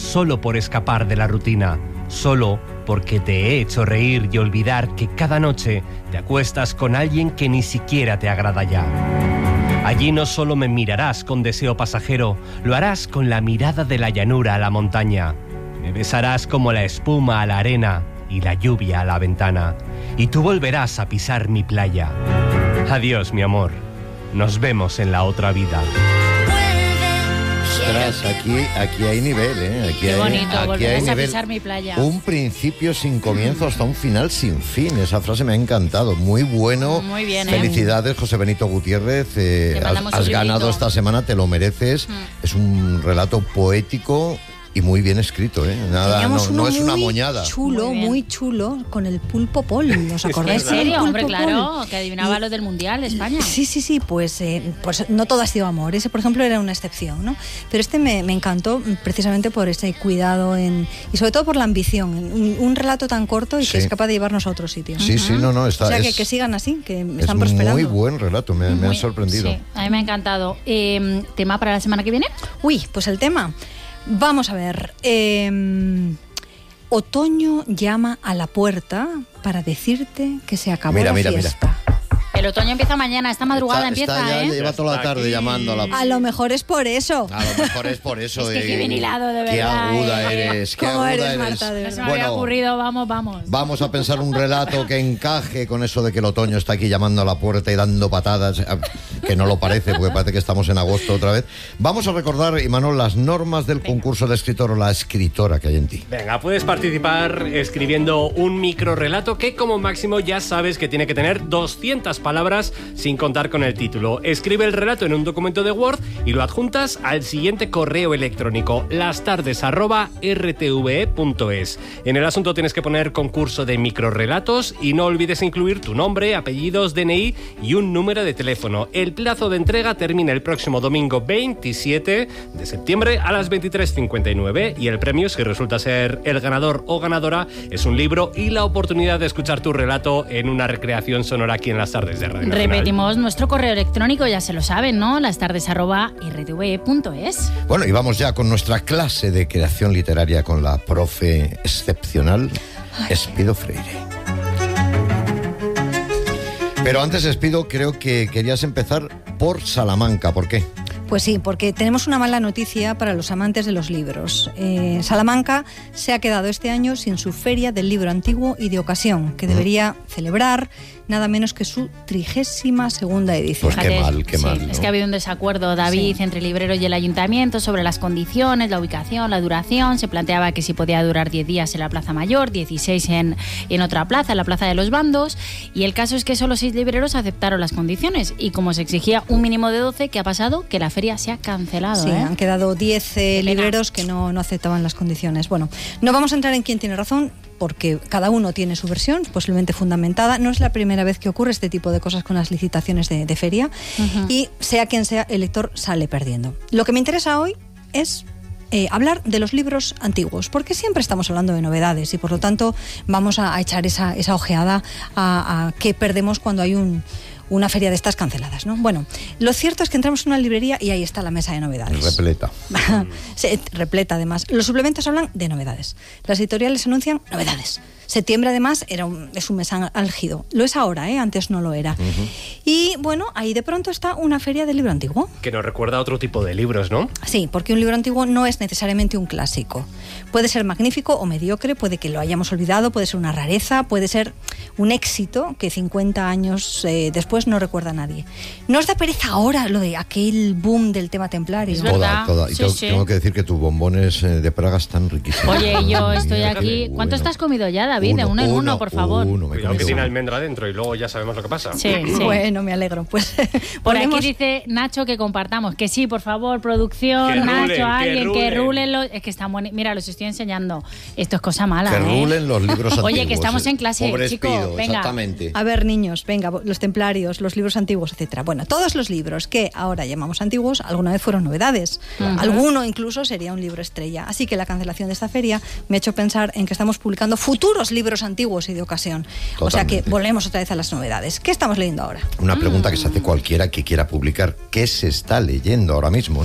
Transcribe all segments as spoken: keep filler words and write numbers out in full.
solo por escapar de la rutina, solo porque te he hecho reír y olvidar que cada noche te acuestas con alguien que ni siquiera te agrada ya. Allí no solo me mirarás con deseo pasajero, lo harás con la mirada de la llanura a la montaña. Me besarás como la espuma a la arena y la lluvia a la ventana. Y tú volverás a pisar mi playa. Adiós, mi amor. Nos vemos en la otra vida. Ostras, aquí, aquí hay nivel, ¿eh? Aquí Qué hay, bonito, aquí volverás hay a nivel. pisar mi playa. Un principio sin comienzo hasta un final sin fin. Esa frase me ha encantado. Muy bueno. Muy bien, ¿eh? Felicidades, José Benito Gutiérrez. Eh, Le has mandamos un has ganado librito. esta semana, te lo mereces. Mm. Es un relato poético y muy bien escrito, ¿eh? Nada, Teníamos no, no uno es una muy moñada. chulo, Muy muy, bien. chulo, con el pulpo Paul, ¿os acordáis? ¿En serio? del Hombre, pulpo claro, Paul? que adivinaba Y- lo del Mundial de España. Sí, sí, sí, pues, eh, pues no todo ha sido amor. Ese, por ejemplo, era una excepción, ¿no? Pero este me, me encantó precisamente por ese cuidado en, y sobre todo por la ambición. Un, un relato tan corto y Sí. que es capaz de llevarnos a otros sitios. Sí, sí, no, no, está. O sea, que, es, que sigan así, que es están prosperando. muy buen relato, me, me ha Muy- sorprendido. Sí, a mí me ha encantado. Eh, ¿Tema para la semana que viene? Uy, pues el tema. Vamos a ver. eh, otoño llama a la puerta para decirte que se acabó Mira, la mira, mira. fiesta. El otoño empieza mañana, esta madrugada Está- empieza, está ya- ¿eh? Lleva toda la Está tarde aquí. llamando a la... A lo mejor es por eso. A lo mejor es por eso. Es que eh, qué bien hilado, de Qué verdad, aguda eh. eres, qué ¿Cómo aguda eres, eres. Marta, de No verdad? se me había ocurrido, vamos, vamos. Vamos a pensar un relato que encaje con eso de que el otoño está aquí llamando a la puerta y dando patadas, eh, que no lo parece, porque parece que estamos en agosto otra vez. Vamos a recordar, Imanol, las normas del concurso de escritor o la escritora que hay en ti. Venga, puedes participar escribiendo un microrrelato que como máximo ya sabes que tiene que tener doscientas palabras sin contar con el título. Escribe el relato en un documento de Word y lo adjuntas al siguiente correo electrónico, lastardes arroba r t v e punto es. En el asunto tienes que poner concurso de microrrelatos y no olvides incluir tu nombre, apellidos, D N I y un número de teléfono. El plazo de entrega termina el próximo domingo veintisiete de septiembre a las veintitrés cincuenta y nueve y el premio, si resulta ser el ganador o ganadora, es un libro y la oportunidad de escuchar tu relato en una recreación sonora aquí en las tardes de Radio Nacional. Repetimos nuestro correo electrónico, ya se lo saben, ¿no? lastardes arroba r t v e punto es. Bueno, y vamos ya con nuestra clase de creación literaria con la profe excepcional, Espido Freire. Pero antes, Espido, creo que querías empezar por Salamanca. ¿Por qué? Pues sí, porque tenemos una mala noticia para los amantes de los libros. Eh, Salamanca se ha quedado este año sin su Feria del Libro Antiguo y de Ocasión, que debería celebrar nada menos que su trigésima segunda edición. Pues qué Fíjate, mal, qué sí, mal, ¿no? Es que ha habido un desacuerdo, David, Sí. entre libreros y el ayuntamiento sobre las condiciones, la ubicación, la duración. Se planteaba que si podía durar diez días en la Plaza Mayor, dieciséis en, en otra plaza, en la Plaza de los Bandos. Y el caso es que solo seis libreros aceptaron las condiciones. Y como se exigía un mínimo de doce, ¿qué ha pasado? Que la feria se ha cancelado. Sí, ¿eh? han quedado diez eh, pena. libreros que no, no aceptaban las condiciones. Bueno, no vamos a entrar en quién tiene razón, porque cada uno tiene su versión, posiblemente fundamentada. No es la primera vez que ocurre este tipo de cosas con las licitaciones de, de feria. Ujú. Y sea quien sea, el lector sale perdiendo. Lo que me interesa hoy es eh, hablar de los libros antiguos, porque siempre estamos hablando de novedades y por lo tanto vamos a, a echar esa, esa ojeada a, a qué perdemos cuando hay un... una feria de estas canceladas, ¿no? Bueno, lo cierto es que entramos en una librería y ahí está la mesa de novedades. Repleta. Sí, repleta, además. Los suplementos hablan de novedades. Las editoriales anuncian novedades. Septiembre, además, era un, es un mes álgido. Lo es ahora, ¿eh? Antes no lo era. Uh-huh. Y, bueno, ahí de pronto está una feria del libro antiguo. Que nos recuerda a otro tipo de libros, ¿no? Sí, porque un libro antiguo no es necesariamente un clásico. Puede ser magnífico o mediocre, puede que lo hayamos olvidado, puede ser una rareza, puede ser un éxito que cincuenta años eh, después no recuerda a nadie. ¿No os da pereza ahora lo de aquel boom del tema templario? Es Toda, verdad. toda. Y Sí, tengo, sí. tengo que decir que tus bombones eh, de Praga están riquísimos. Oye, yo estoy Mira, aquí. qué ¿Cuántos bueno. te has comido ya, David? De uno en uno, por favor. Uno, me he Cuidado que comido tiene uno. almendra dentro y luego ya sabemos lo que pasa. Sí, sí. Bueno, me alegro. Pues Por ponemos- aquí dice Nacho que compartamos. Que sí, por favor, producción, Que Nacho, rulen, que alguien, que rulen. rulen los... Es que están buenos. Mira, los estoy enseñando. Esto es cosa mala, Que ¿eh? rulen los libros antiguos. Oye, que estamos eh. en clase, Pobre chico, Espido, venga. exactamente. A ver, niños, venga, los templarios, los libros antiguos, etcétera. Bueno, todos los libros que ahora llamamos antiguos alguna vez fueron novedades. Ajá. Alguno incluso sería un libro estrella. Así que la cancelación de esta feria me ha hecho pensar en que estamos publicando futuros libros antiguos y de ocasión. O sea que Totalmente. volvemos otra vez a las novedades. ¿Qué estamos leyendo ahora? Una pregunta que se hace cualquiera que quiera publicar. ¿Qué se está leyendo ahora mismo, no?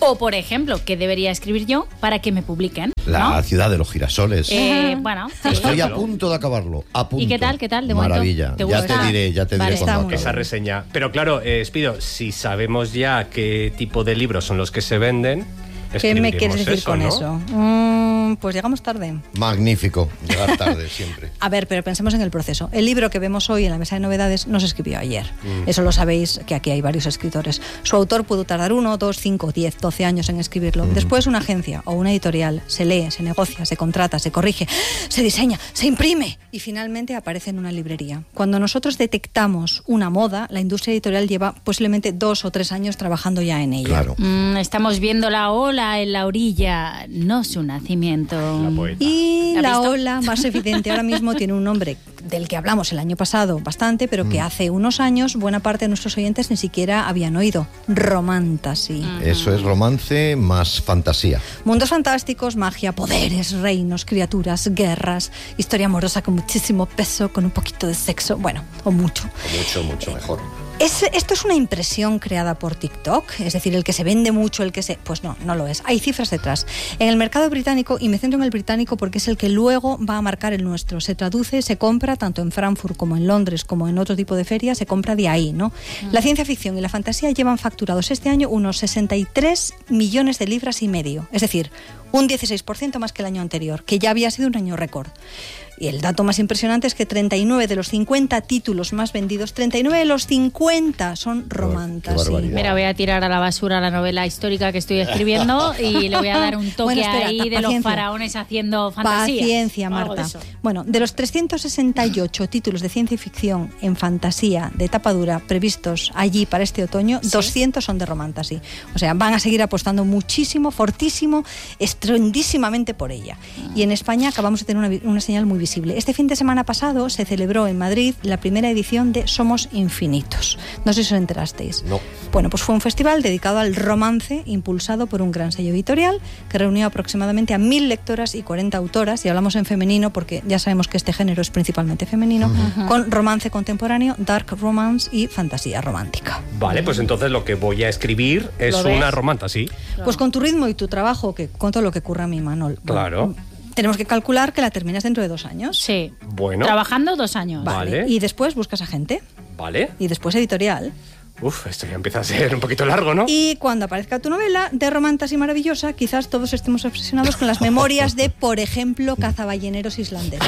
O, por ejemplo, ¿qué debería escribir yo para que me publiquen? La ¿no? ciudad de los girasoles. Eh, bueno, sí. Estoy a punto de acabarlo. A punto. ¿Y qué tal? ¿Qué tal? ¿De momento? Maravilla. ¿Te Ya gusta? te diré, ya te Vale, diré está cuando muy acabe. Esa reseña. Pero claro, eh, Espido, si sabemos ya qué tipo de libros son los que se venden, ¿Qué me quieres escribiremos decir eso, con ¿no? eso? Mm, pues llegamos tarde. Magnífico. Llegar tarde siempre. A ver, pero pensemos en el proceso. El libro que vemos hoy en la mesa de novedades no se escribió ayer. Mm. Eso lo sabéis, que aquí hay varios escritores. Su autor pudo tardar uno, dos, cinco, diez, doce años en escribirlo. Mm. Después una agencia o una editorial se lee, se negocia, se contrata, se corrige, se diseña, se imprime y finalmente aparece en una librería. Cuando nosotros detectamos una moda, la industria editorial lleva posiblemente dos o tres años trabajando ya en ella. Claro. Mm, estamos viendo la ola en la orilla, no su nacimiento. La poeta. Y ¿La has la visto? ola más evidente ahora mismo tiene un nombre del que hablamos el año pasado bastante, pero que hace unos años buena parte de nuestros oyentes ni siquiera habían oído. Romantasy. Eso es romance más fantasía. Mundos fantásticos, magia, poderes, reinos, criaturas, guerras, historia amorosa con muchísimo peso, con un poquito de sexo, bueno, o mucho. Mucho, mucho mejor. ¿Es, ¿Esto es una impresión creada por TikTok? Es decir, el que se vende mucho, el que se... Pues no, no lo es. Hay cifras detrás. En el mercado británico, y me centro en el británico porque es el que luego va a marcar el nuestro, se traduce, se compra tanto en Frankfurt como en Londres, como en otro tipo de ferias, se compra de ahí, ¿no? Mm. La ciencia ficción y la fantasía llevan facturados este año unos sesenta y tres millones de libras y medio. Es decir, un dieciséis por ciento más que el año anterior, que ya había sido un año récord. Y el dato más impresionante es que treinta y nueve de los cincuenta títulos más vendidos, treinta y nueve de los cincuenta son romantasy. Mira, voy a tirar a la basura la novela histórica que estoy escribiendo y le voy a dar un toque Bueno, espera, ahí de paciencia. los faraones haciendo fantasía. Paciencia, O algo de Marta. eso. Bueno, de los trescientos sesenta y ocho títulos de ciencia ficción en fantasía de tapa dura previstos allí para este otoño, ¿Sí? doscientos son de romantasy. O sea, van a seguir apostando muchísimo, fortísimo, estrondísimamente por ella. Y en España acabamos de tener una, vi- una señal muy visible. Este fin de semana pasado se celebró en Madrid la primera edición de Somos Infinitos. No sé si os enterasteis. No. Bueno, pues fue un festival dedicado al romance, impulsado por un gran sello editorial que reunió aproximadamente a mil lectoras y cuarenta autoras, y hablamos en femenino porque ya sabemos que este género es principalmente femenino, uh-huh. con romance contemporáneo, dark romance y fantasía romántica. Vale, pues entonces lo que voy a escribir es ¿Lo ves? una romantasy. Pues con tu ritmo y tu trabajo, que con todo lo que ocurre a mí, Manol. Claro. Bueno, tenemos que calcular que la terminas dentro de dos años. Sí. Bueno. Trabajando dos años. Vale. Y después buscas a gente. Vale. Y después editorial. Uf, esto ya empieza a ser un poquito largo, ¿no? Y cuando aparezca tu novela de romantasy maravillosa, quizás todos estemos obsesionados con las memorias de, por ejemplo, cazaballeneros islandeses.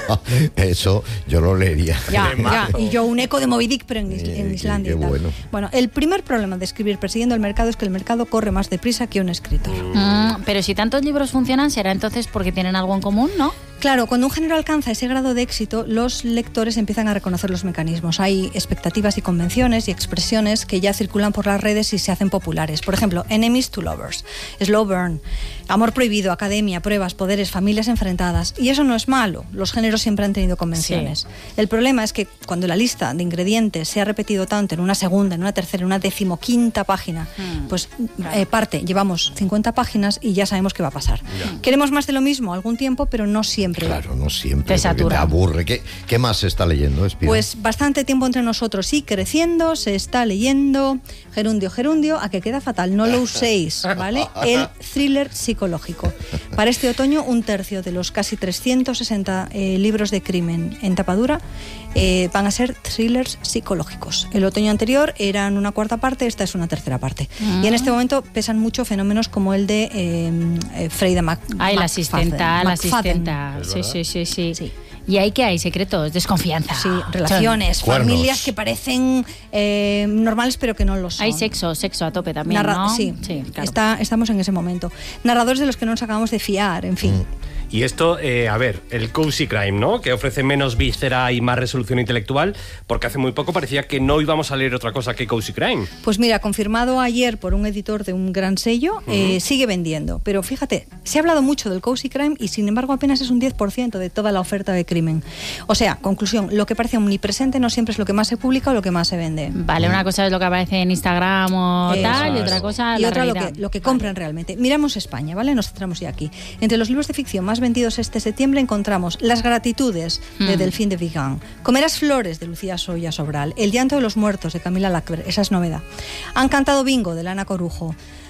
Eso yo lo leería. Ya, Qué ya. majo. Y yo un eco de Moby Dick, pero en, Is- en Eh, Islandia. qué y tal. bueno. Bueno, el primer problema de escribir persiguiendo el mercado es que el mercado corre más deprisa que un escritor. Mm, pero si tantos libros funcionan, será entonces porque tienen algo en común, ¿no? Claro, cuando un género alcanza ese grado de éxito, los lectores empiezan a reconocer los mecanismos. Hay expectativas y convenciones y expresiones que ya circulan por las redes y se hacen populares. Por ejemplo, enemies to lovers, slow burn, amor prohibido, academia, pruebas, poderes, familias enfrentadas. Y eso no es malo. Los géneros siempre han tenido convenciones. Sí. El problema es que cuando la lista de ingredientes se ha repetido tanto en una segunda, en una tercera, en una decimoquinta página, Mm. pues eh, parte, llevamos cincuenta páginas y ya sabemos qué va a pasar. Ya. Queremos más de lo mismo algún tiempo, pero no siempre. Claro, no siempre. Te porque satura. Me aburre. ¿Qué, qué más se está leyendo, Espino? Pues bastante tiempo entre nosotros y creciendo, se está leyendo Gerundio, Gerundio, a que queda fatal, no lo uséis, ¿vale? El thriller psicológico. Para este otoño, un tercio de los casi trescientos sesenta eh, libros de crimen en tapadura eh, van a ser thrillers psicológicos. El otoño anterior eran una cuarta parte, esta es una tercera parte. Mm. Y en este momento pesan mucho fenómenos como el de eh, eh, Freida Mac Ay, la McFadden. asistenta, la McFadden. asistenta. ¿Es Sí, verdad? sí, sí, sí, Sí. ¿Y ahí qué hay? Secretos, desconfianza. Sí, relaciones, Cuernos. familias que parecen eh, normales pero que no lo son. Hay sexo, sexo a tope también, Narra- ¿no? Sí, claro. está, estamos en ese momento. Narradores de los que no nos acabamos de fiar, en fin. Y esto, eh, a ver, el Cozy Crime, ¿no? Que ofrece menos víscera y más resolución intelectual, porque hace muy poco parecía que no íbamos a leer otra cosa que Cozy Crime. Pues mira, confirmado ayer por un editor de un gran sello, eh, sigue vendiendo. Pero fíjate, se ha hablado mucho del Cozy Crime y sin embargo apenas es un diez por ciento de toda la oferta de crimen. O sea, conclusión, lo que parece omnipresente no siempre es lo que más se publica o lo que más se vende. Vale, una cosa es lo que aparece en Instagram o Eso tal, y es. otra cosa Y la otra lo realidad. que, lo que compran realmente. Miramos España, ¿vale? Nos centramos ya aquí. Entre los libros de ficción más vendidos este septiembre encontramos Las gratitudes de Mm. Delfín de Vigan, Comerás flores de Lucía Soya Sobral, El llanto de los muertos de Camila Lackberg, esa es novedad. Han cantado bingo de Lana Corujo,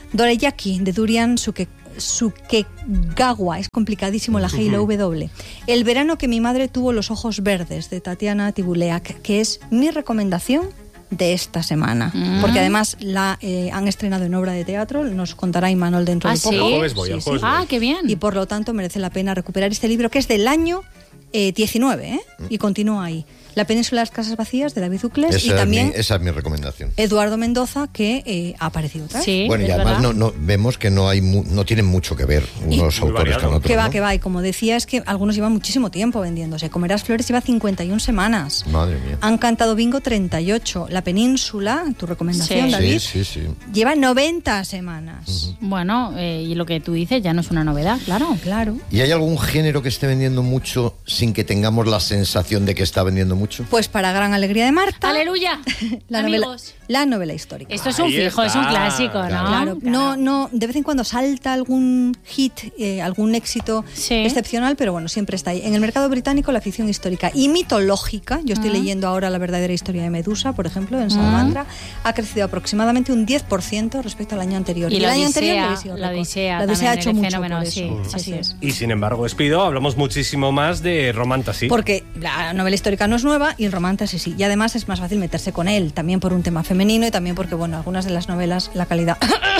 Dorayaki, de Durian Suke, Sukegawa, es complicadísimo la G y la W. El verano que mi madre tuvo los ojos verdes, de Tatiana Tibuleak, que es mi recomendación de esta semana, mm. porque además la eh, han estrenado en obra de teatro, nos contará Imanol dentro ¿Ah, de sí? poco. Jueves voy, sí, sí, sí. Ah, qué bien. Y por lo tanto merece la pena recuperar este libro, que es del año eh, diecinueve, ¿eh? y continúa ahí. La península de las casas vacías, de David Uclés, Esa y también es mi, esa es mi recomendación. Eduardo Mendoza, que eh, ha aparecido otra vez. Sí, Bueno, y es además verdad. no, no, vemos que no hay mu- no tienen mucho que ver unos Muy autores variado. con otros. Que va, ¿no? que va, y como decía, es que algunos llevan muchísimo tiempo vendiéndose. Comerás Flores lleva cincuenta y una semanas. Madre mía. Han cantado Bingo treinta y ocho. La Península, tu recomendación, Sí. David, Sí, sí, sí. lleva noventa semanas. Bueno, eh, y lo que tú dices ya no es una novedad, claro. Claro. ¿Y hay algún género que esté vendiendo mucho sin que tengamos la sensación de que está vendiendo mucho? Pues para gran alegría de Marta, ¡Aleluya! la novela, Amigos. la novela histórica. Esto es un Ahí fijo, es un está. clásico, ¿no? Claro, no, no, de vez en cuando salta algún hit, eh, algún éxito Sí. excepcional, pero bueno, siempre está ahí. En el mercado británico, la ficción histórica y mitológica, yo estoy Ah. leyendo ahora La verdadera historia de Medusa, por ejemplo, en Salamandra, ha crecido aproximadamente un diez por ciento respecto al año anterior. Y el la año Odisea, anterior había sido la récord. Odisea La Odisea ha también, hecho el mucho fenómeno, por eso. sí, sí, Así sí. es. Y sin embargo, Espido, hablamos muchísimo más de Romantasy. Porque la novela histórica no es nueva y el romance sí. Y además es más fácil meterse con él, también por un tema femenino y también porque, bueno, algunas de las novelas, la calidad...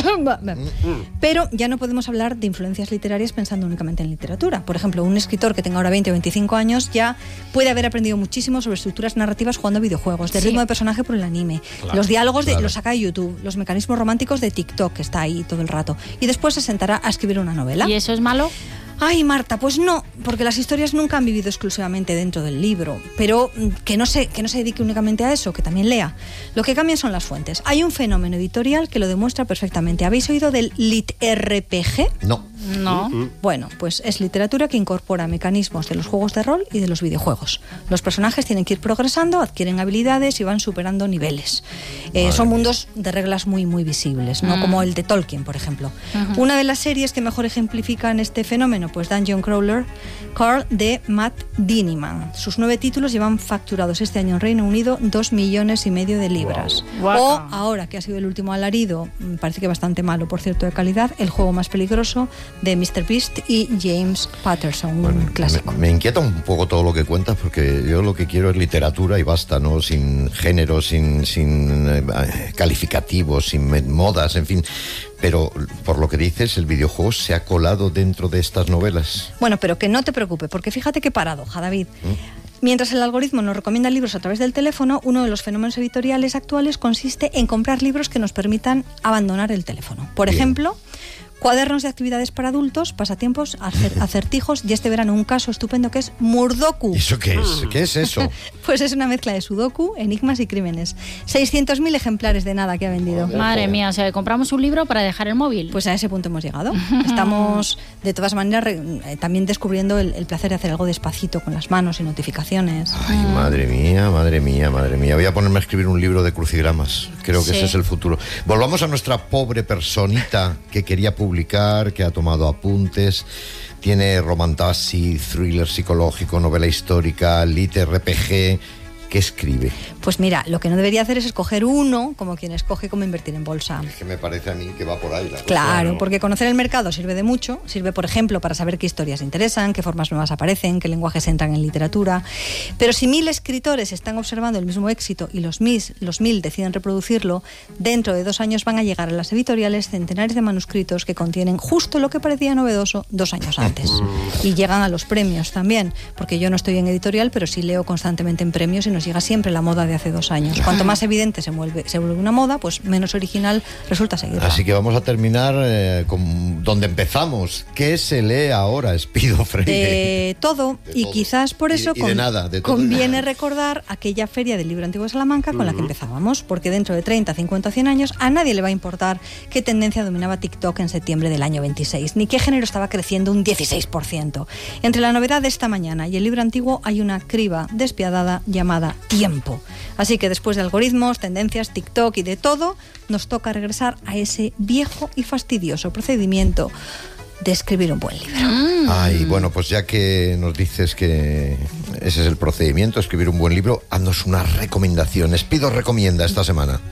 Pero ya no podemos hablar de influencias literarias pensando únicamente en literatura. Por ejemplo, un escritor que tenga ahora veinte o veinticinco años ya puede haber aprendido muchísimo sobre estructuras narrativas jugando a videojuegos, de Sí. ritmo de personaje por el anime, Claro, los diálogos de, claro. los saca de YouTube, los mecanismos románticos de TikTok, que está ahí todo el rato. Y después se sentará a escribir una novela. ¿Y eso es malo? Ay, Marta, pues no, porque las historias nunca han vivido exclusivamente dentro del libro, pero mm, que no se, que no se dedique únicamente a eso, que también lea. Lo que cambian son las fuentes. Hay un fenómeno editorial que lo demuestra perfectamente. ¿Habéis oído del lit R P G? No. No. Bueno, pues es literatura que incorpora mecanismos de los juegos de rol y de los videojuegos. Los personajes tienen que ir progresando, adquieren habilidades y van superando niveles. Eh, son mundos de reglas muy, muy visibles, no Mm. como el de Tolkien, por ejemplo. Ujú. Una de las series que mejor ejemplifican este fenómeno, pues Dungeon Crawler, Carl, de Matt Diniman. Sus nueve títulos llevan facturados este año en Reino Unido dos millones y medio de libras. Wow. O Guaca. ahora, que ha sido el último alarido, mm, parece que bastante malo, por cierto, de calidad, El juego más peligroso, de míster Beast y James Patterson, Bueno, un clásico. Me, me inquieta un poco todo lo que cuentas porque yo lo que quiero es literatura y basta, ¿no? Sin género, sin, sin eh, calificativos, sin me- modas, en fin. Pero por lo que dices, el videojuego se ha colado dentro de estas novelas. Bueno, pero que no te preocupe, porque fíjate qué paradoja, David. Mientras el algoritmo nos recomienda libros a través del teléfono, uno de los fenómenos editoriales actuales consiste en comprar libros que nos permitan abandonar el teléfono. Por Bien. ejemplo, cuadernos de actividades para adultos, pasatiempos, acer- acertijos y este verano un caso estupendo que es Murdoku. ¿Y eso qué es? ¿Qué es eso? Pues es una mezcla de sudoku, enigmas y crímenes. seiscientos mil ejemplares de nada que ha vendido. Madre mía, o sea, compramos un libro para dejar el móvil. Pues a ese punto hemos llegado. Estamos, de todas maneras, re- eh, también descubriendo el, el placer de hacer algo despacito con las manos y notificaciones. Ay, madre mía, madre mía, madre mía. Voy a ponerme a escribir un libro de crucigramas. Creo que Sí. ese es el futuro. Volvamos a nuestra pobre personita que quería publicar, que ha tomado apuntes. Tiene romantasy, thriller psicológico, novela histórica, lit R P G. ¿Qué escribe? Pues mira, lo que no debería hacer es escoger uno como quien escoge cómo invertir en bolsa. Es que me parece a mí que va por ahí la cosa. Claro, porque conocer el mercado sirve de mucho. Sirve, por ejemplo, para saber qué historias interesan, qué formas nuevas aparecen, qué lenguajes entran en literatura. Pero si mil escritores están observando el mismo éxito y los mil, los mil deciden reproducirlo, dentro de dos años van a llegar a las editoriales centenares de manuscritos que contienen justo lo que parecía novedoso dos años antes. Y llegan a los premios también, porque yo no estoy en editorial, pero sí leo constantemente en premios y nos llega siempre la moda de hace dos años. Cuanto más evidente se vuelve, se vuelve una moda, pues menos original resulta seguirla. Así que vamos a terminar eh, con donde empezamos. ¿Qué se lee ahora, Espido Freire? De todo, De y todo. quizás por Y- eso y de nada, de todo y conviene nada. recordar aquella feria del libro antiguo de Salamanca con la que empezábamos, porque dentro de treinta, cincuenta, cien años a nadie le va a importar qué tendencia dominaba TikTok en septiembre del año veintiséis, ni qué género estaba creciendo un dieciséis por ciento. Entre la novedad de esta mañana y el libro antiguo hay una criba despiadada llamada tiempo. Así que después de algoritmos, tendencias, TikTok y de todo, nos toca regresar a ese viejo y fastidioso procedimiento de escribir un buen libro. Ay, bueno, pues ya que nos dices que ese es el procedimiento, escribir un buen libro, haznos una recomendación. Espido recomienda esta semana.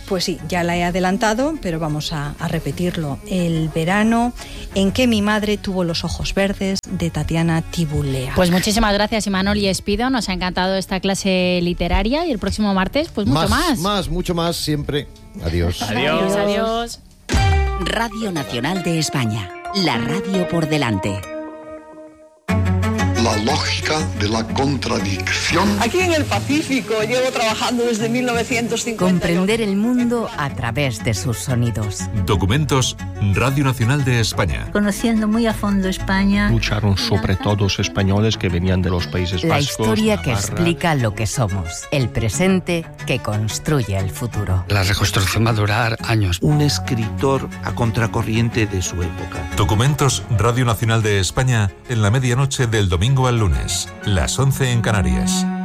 Pues sí, ya la he adelantado, pero vamos a, a repetirlo. El verano en que mi madre tuvo los ojos verdes, de Tatiana Tibulea. Pues muchísimas gracias, Imanol y Espido. Nos ha encantado esta clase literaria y el próximo martes, pues mucho más. Más, más mucho más, siempre. Adiós. Adiós, adiós. Radio Nacional de España. La radio por delante. La lógica de la contradicción. Aquí en el Pacífico llevo trabajando desde mil novecientos cincuenta. Comprender el mundo a través de sus sonidos. Documentos Radio Nacional de España. Conociendo muy a fondo España. Lucharon sobre todo los españoles que venían de los Países La Vascos. La historia que Navarra. explica lo que somos. El presente que construye el futuro. La reconstrucción va a durar años. Un escritor a contracorriente de su época. Documentos Radio Nacional de España en la medianoche del domingo al lunes, las once en Canarias.